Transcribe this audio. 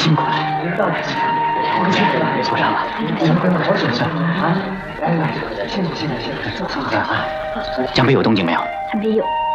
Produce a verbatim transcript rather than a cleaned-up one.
辛苦了。受伤了，咱们回来好久了啊！来来来，谢谢谢谢谢谢。啊，江北有动静没有？ 还没有。